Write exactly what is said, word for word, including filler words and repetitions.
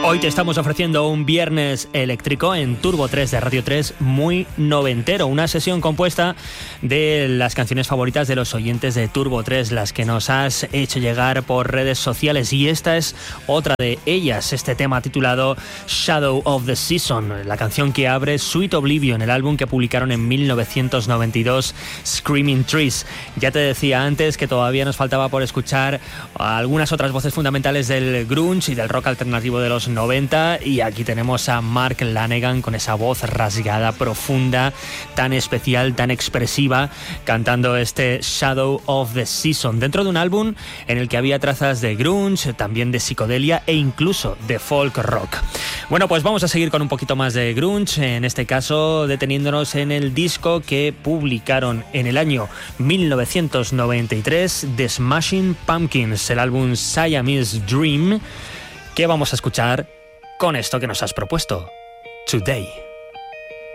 Hoy te estamos ofreciendo un viernes eléctrico en Turbo tres de Radio tres muy noventero, una sesión compuesta de las canciones favoritas de los oyentes de Turbo tres, las que nos has hecho llegar por redes sociales, y esta es otra de ellas, este tema titulado Shadow of the Season, la canción que abre Sweet Oblivion, el álbum que publicaron en mil novecientos noventa y dos, Screaming Trees. Ya te decía antes que todavía nos faltaba por escuchar algunas otras voces fundamentales del grunge y del rock alternativo de los noventa, y aquí tenemos a Mark Lanegan con esa voz rasgada, profunda, tan especial, tan expresiva, cantando este Shadow of the Season, dentro de un álbum en el que había trazas de grunge, también de psicodelia e incluso de folk rock. Bueno, pues vamos a seguir con un poquito más de grunge, en este caso deteniéndonos en el disco que publicaron en el año mil novecientos noventa y tres, The Smashing Pumpkins, el álbum Siamese Dream, que vamos a escuchar con esto que nos has propuesto, Today.